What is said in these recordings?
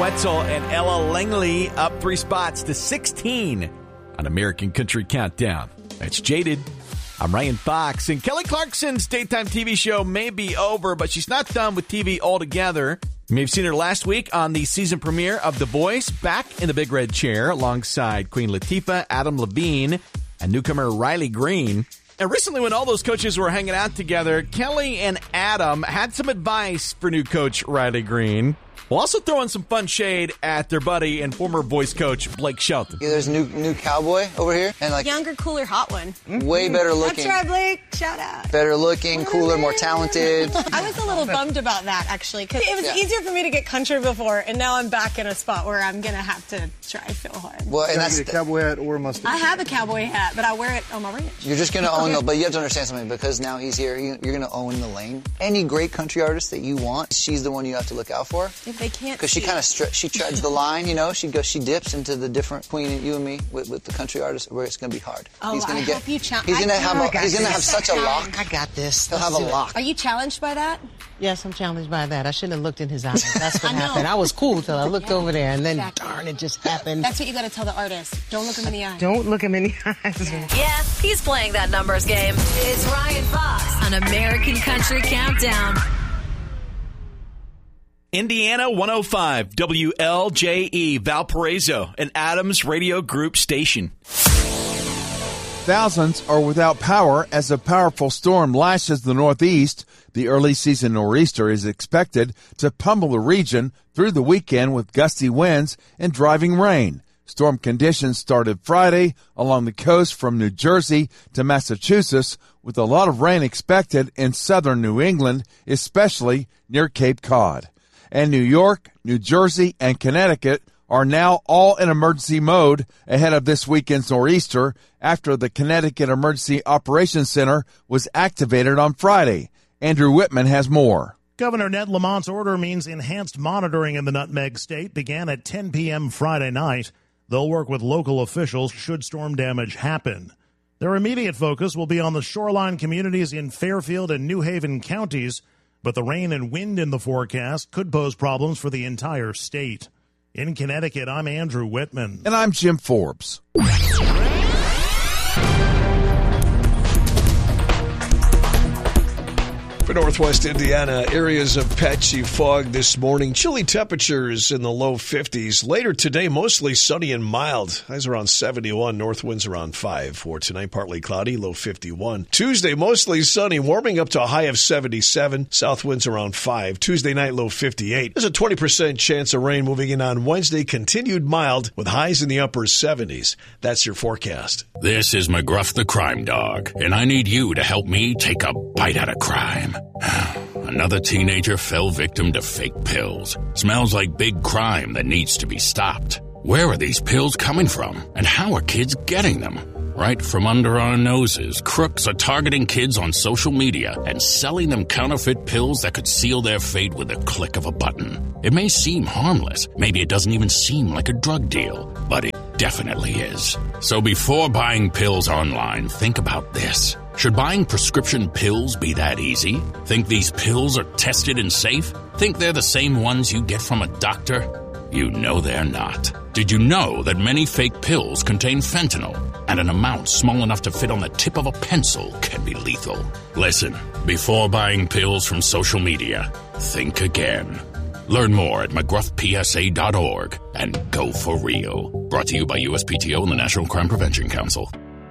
Wetzel and Ella Langley up 3 spots to 16 on American Country Countdown. That's Jaded. I'm Ryan Fox, and Kelly Clarkson's daytime TV show may be over, but she's not done with TV altogether. You may have seen her last week on the season premiere of The Voice, back in the big red chair alongside Queen Latifah, Adam Levine, and newcomer Riley Green. And recently, when all those coaches were hanging out together, Kelly and Adam had some advice for new coach Riley Green. We'll also throw in some fun shade at their buddy and former Voice coach Blake Shelton. Yeah, there's a new cowboy over here, and like younger, cooler, hot one. Way better looking. That's right, Blake. Shout out. Better looking, cooler, more talented. I was a little bummed about that, actually, because it was easier for me to get country before, and now I'm back in a spot where I'm gonna have to try so hard. Well, and that's a cowboy hat or a mustache. I have a cowboy hat, but I wear it on my ranch. You're just gonna own but you have to understand something, because now he's here. You're gonna own the lane. Any great country artist that you want, she's the one you have to look out for. If they can't, because she kind of she treads the line, you know. She dips into the different Queen, you and me, with the country artist, where it's going to be hard. Oh, he's going to hope you challenge. He's going to have such a lock. I got this. He'll have a lock. Are you challenged by that? Yes, I'm challenged by that. I shouldn't have looked in his eyes. That's what happened. I was cool till I looked over there, and then darn, it just happened. That's what you got to tell the artist. Don't look him in the eye. Don't look him in the eyes. Yeah, he's playing that numbers game. It's Ryan Fox on American Country Countdown. Indiana 105, WLJE, Valparaiso, an Adams Radio Group station. Thousands are without power as a powerful storm lashes the Northeast. The early season nor'easter is expected to pummel the region through the weekend with gusty winds and driving rain. Storm conditions started Friday along the coast from New Jersey to Massachusetts, with a lot of rain expected in southern New England, especially near Cape Cod. And New York, New Jersey, and Connecticut are now all in emergency mode ahead of this weekend's nor'easter after the Connecticut Emergency Operations Center was activated on Friday. Andrew Whitman has more. Governor Ned Lamont's order means enhanced monitoring in the Nutmeg State began at 10 p.m. Friday night. They'll work with local officials should storm damage happen. Their immediate focus will be on the shoreline communities in Fairfield and New Haven counties, but the rain and wind in the forecast could pose problems for the entire state. In Connecticut, I'm Andrew Whitman. And I'm Jim Forbes. For Northwest Indiana, areas of patchy fog this morning. Chilly temperatures in the low 50s. Later today, mostly sunny and mild. Highs around 71. North winds around 5. For tonight, partly cloudy, low 51. Tuesday, mostly sunny, warming up to a high of 77. South winds around 5. Tuesday night, low 58. There's a 20% chance of rain moving in on Wednesday. Continued mild with highs in the upper 70s. That's your forecast. This is McGruff the Crime Dog, and I need you to help me take a bite out of crime. Another teenager fell victim to fake pills. Smells like big crime that needs to be stopped. Where are these pills coming from? And how are kids getting them? Right from under our noses, crooks are targeting kids on social media and selling them counterfeit pills that could seal their fate with a click of a button. It may seem harmless. Maybe it doesn't even seem like a drug deal, but it definitely is. So before buying pills online, think about this. Should buying prescription pills be that easy? Think these pills are tested and safe? Think they're the same ones you get from a doctor? You know they're not. Did you know that many fake pills contain fentanyl, and an amount small enough to fit on the tip of a pencil can be lethal? Listen, before buying pills from social media, think again. Learn more at McGruffPSA.org and go for real. Brought to you by USPTO and the National Crime Prevention Council.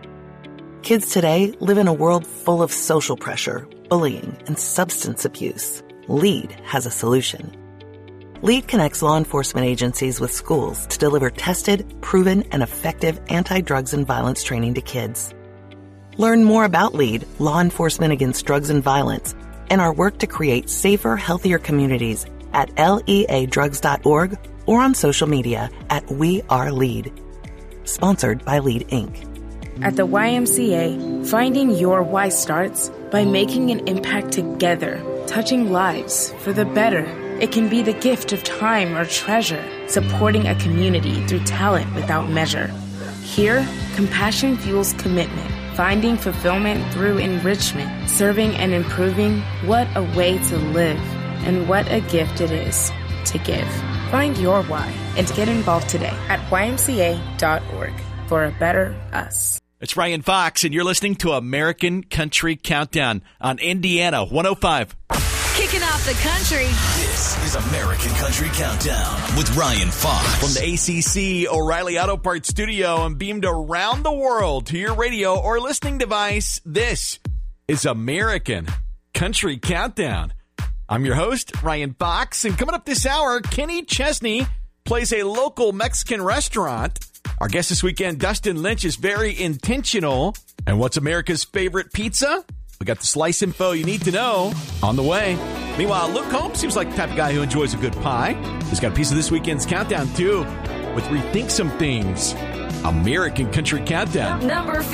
Kids today live in a world full of social pressure, bullying, and substance abuse. LEAD has a solution. LEAD connects law enforcement agencies with schools to deliver tested, proven, and effective anti-drugs and violence training to kids. Learn more about LEAD, Law Enforcement Against Drugs and Violence, and our work to create safer, healthier communities at leadrugs.org or on social media at We Are LEAD. Sponsored by LEAD, Inc. At the YMCA, finding your why starts by making an impact together, touching lives for the better. It can be the gift of time or treasure, supporting a community through talent without measure. Here, compassion fuels commitment, finding fulfillment through enrichment, serving and improving. What a way to live, and what a gift it is to give. Find your why and get involved today at ymca.org for a better us. It's Ryan Fox, and you're listening to American Country Countdown on Indiana 105. Kicking off the country. This is American Country Countdown with Ryan Fox. From the ACC O'Reilly Auto Parts studio and beamed around the world to your radio or listening device, this is American Country Countdown. I'm your host, Ryan Fox, and coming up this hour, Kenny Chesney plays a local Mexican restaurant. Our guest this weekend, Dustin Lynch, is very intentional. And what's America's favorite pizza? We got the slice info you need to know on the way. Meanwhile, Luke Combs seems like the type of guy who enjoys a good pie. He's got a piece of this weekend's countdown, too, with Rethink Some Things. American Country Countdown. Number